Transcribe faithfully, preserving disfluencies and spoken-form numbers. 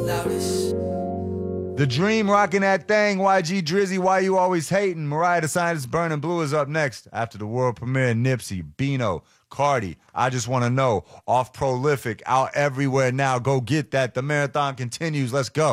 loudest. The Dream rocking that thing. Y G Drizzy, why you always hating? Mariah the Scientist, Burning Blue is up next. After the world premiere, Nipsey, Bino, Cardi, I Just Want to Know, Off Prolific, out everywhere now. Go get that. The marathon continues. Let's go.